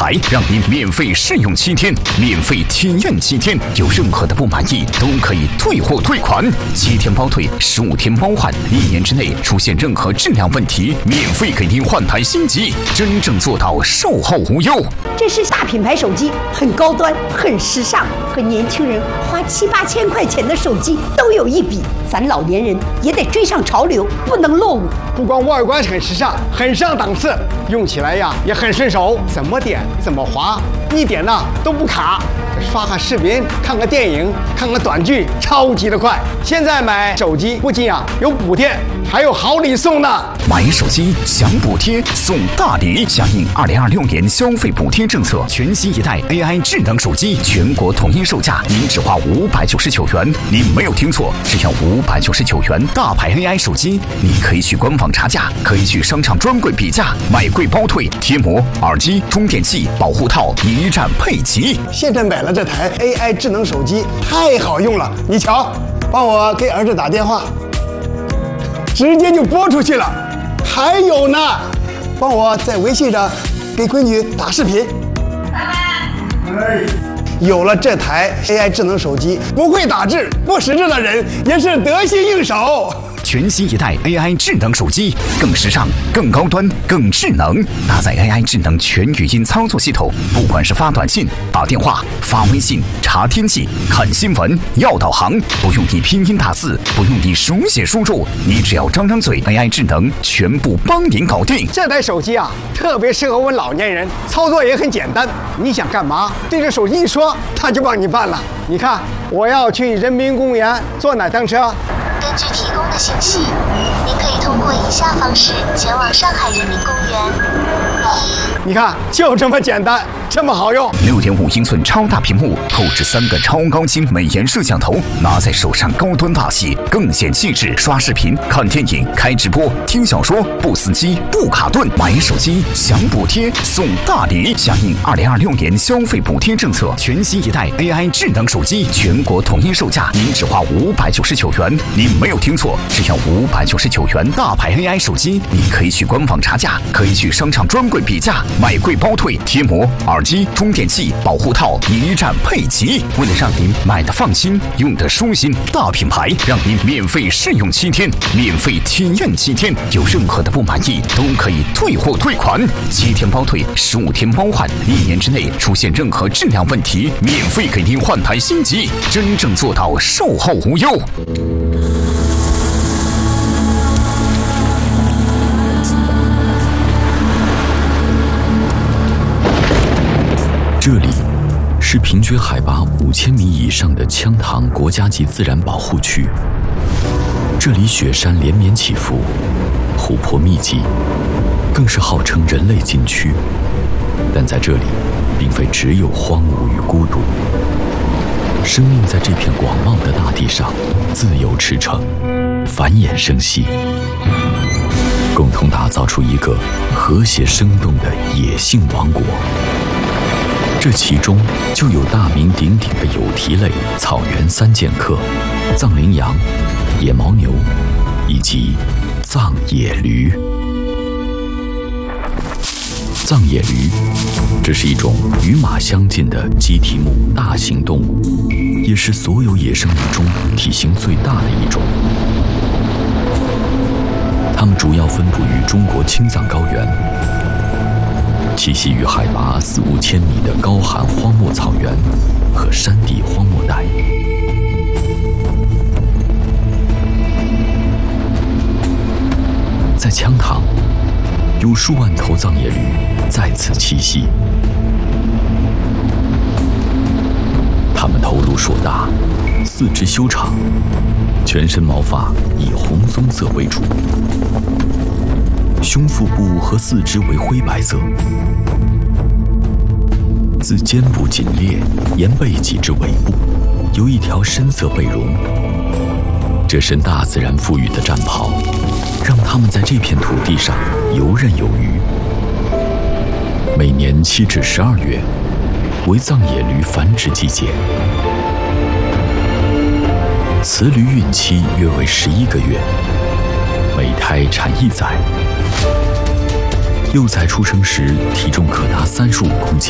牌，让您免费试用7天，免费体验7天，有任何的不满意都可以退货退款，7天包退，15天包换，1年之内出现任何质量问题，免费给您换台新机，真正做到售后无忧。 这是大品牌手机，很高端，很时尚，和年轻人花7、8千块钱的手机都有一比。咱老年人也得追上潮流，不能落伍。 不光外观很时尚，很上档次，用起来呀也很顺手，怎么点怎么滑，一点呢都不卡。刷个视频，看个电影，看个短剧，超级的快。现在买手机不仅有补贴，还有好礼送呢。 买手机享补贴送大礼，响应2026年消费补贴政策，全新一代 AI 智能手机全国统一售价，您只花599元。您没有听错，只要599元。大牌 AI 手机，你可以去官网查价，可以去商场专柜比价，买贵包退，贴膜、耳机、充电器、保护套一站配齐。 现在买了这台 AI 智能手机，太好用了。你瞧，帮我给儿子打电话，直接就拨出去了。还有呢，帮我在微信上给闺女打视频。有了这台 AI 智能手机，不会打字、不识字的人也是得心应手。 全新一代 AI 智能手机，更时尚、更高端、更智能，搭载 AI 智能全语音操作系统，不管是发短信、打电话、发微信、查天气、看新闻、要导航，不用你拼音打字，不用你手写输入，你只要张张嘴 ，AI 智能全部帮您搞定。 这台手机特别适合我们老年人，操作也很简单。你想干嘛，对着手机一说，它就帮你办了。你看，我要去人民公园坐哪趟车？ 根据提供的信息，您可以通过以下方式前往上海人民公园。 你看，就这么简单，这么好用。 6.5英寸超大屏幕，后置3个超高清美颜摄像头，拿在手上高端大气，更显气质。刷视频、看电影、开直播、听小说，不死机、不卡顿。买手机享补贴送大礼，响应2026年消费补贴政策，全新一代 AI 智能手机全国统一售价，您只花599元。您没有听错，只要599元。大牌 AI 手机，你可以去官网查价，可以去商场专柜比价，买贵包退，贴膜、耳机、充电器、保护套一站配齐。为了让您买的放心，用的舒心，大品牌让您免费试用7天，免费体验7天，有任何的不满意都可以退货退款，7天包退，15天包换，1年之内出现任何质量问题，免费给您换台新机，真正做到售后无忧。 这里是平均海拔5000米以上的羌塘国家级自然保护区。这里雪山连绵起伏，湖泊密集，更是号称人类禁区。但在这里，并非只有荒芜与孤独，生命在这片广袤的大地上自由驰骋，繁衍生息，共同打造出一个和谐生动的野性王国。这其中就有大名鼎鼎的有蹄类草原3剑客——藏羚羊、野牦牛以及藏野驴。藏野驴，这是一种与马相近的鸡蹄目大型动物，也是所有野生鱼中体型最大的一种。它们主要分布于中国青藏高原，栖息于海拔4、5千米的高寒荒漠草原和山地荒漠带。在羌塘，有数万头藏野驴在此栖息。它们头颅硕大，四肢修长，全身毛发以红棕色为主，胸腹部和四肢为灰白色，自肩部颈裂沿背脊至尾部有一条深色背绒。这身大自然赋予的战袍，让它们在这片土地上游刃有余。每年7至12月为藏野驴繁殖季节，雌驴孕期约为11个月，每胎产1崽，幼崽出生时体重可达35公斤。